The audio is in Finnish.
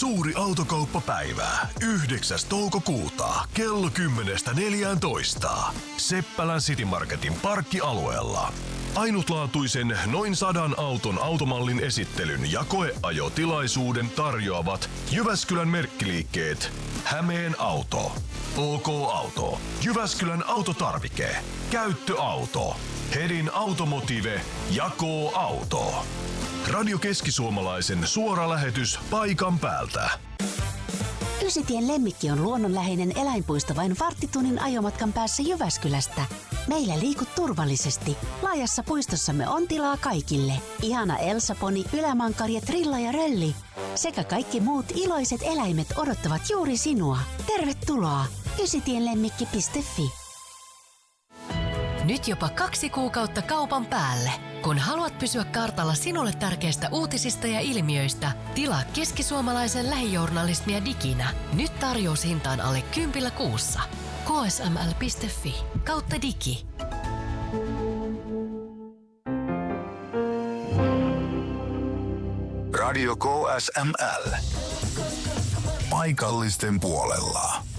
Suuri autokauppapäivä. 9. toukokuuta kello 10.14. Seppälän City Marketin parkkialueella. Ainutlaatuisen noin 100 auton automallin esittelyn ja koeajotilaisuuden tarjoavat Jyväskylän merkkiliikkeet Hämeen Auto, OK Auto, Jyväskylän Autotarvike, Käyttöauto, Hedin Automotive ja K-Auto. Radio Keski-Suomalaisen suora lähetys paikan päältä. Ysitien Lemmikki on luonnonläheinen eläinpuisto vain varttitunnin ajomatkan päässä Jyväskylästä. Meillä liikut turvallisesti. Laajassa puistossamme on tilaa kaikille. Ihana Elsa-poni, ylämankari, trilla ja rölli sekä kaikki muut iloiset eläimet odottavat juuri sinua. Tervetuloa! ysitienlemmikki.fi. Nyt jopa 2 kuukautta kaupan päälle. Kun haluat pysyä kartalla sinulle tärkeistä uutisista ja ilmiöistä, tilaa keskisuomalaisen lähijournalismia diginä. Nyt tarjoushintaan alle 10 kuussa. ksml.fi/digi. Radio KSML. Paikallisten puolella.